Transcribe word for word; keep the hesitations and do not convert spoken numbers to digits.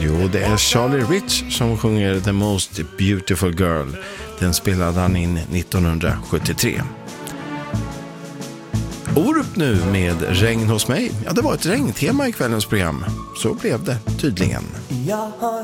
Jo, det är Charlie Rich som sjunger The Most Beautiful Girl. Den spelade han in nittonhundrasjuttiotre. Orup nu med Regn hos mig. Ja, det var ett regntema i kvällens program. Så blev det tydligen. Jag har